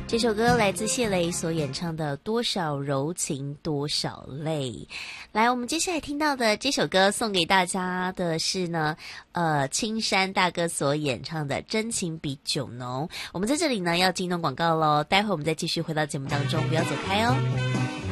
这首歌来自谢雷所演唱的《多少柔情多少泪》。来，我们接下来听到的这首歌送给大家的是呢，青山大哥所演唱的《真情比酒浓》。我们在这里呢要进段广告咯，待会我们再继续回到节目当中，不要走开哦。